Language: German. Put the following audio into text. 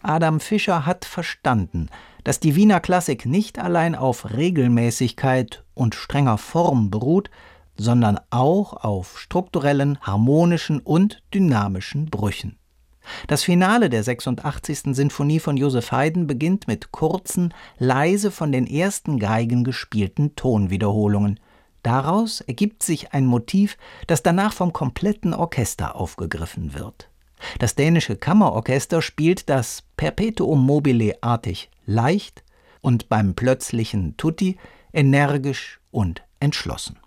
Adam Fischer hat verstanden, dass die Wiener Klassik nicht allein auf Regelmäßigkeit und strenger Form beruht, sondern auch auf strukturellen, harmonischen und dynamischen Brüchen. Das Finale der 86. Sinfonie von Joseph Haydn beginnt mit kurzen, leise von den ersten Geigen gespielten Tonwiederholungen. Daraus ergibt sich ein Motiv, das danach vom kompletten Orchester aufgegriffen wird. Das dänische Kammerorchester spielt das Perpetuum mobile-artig leicht und beim plötzlichen Tutti energisch und entschlossen.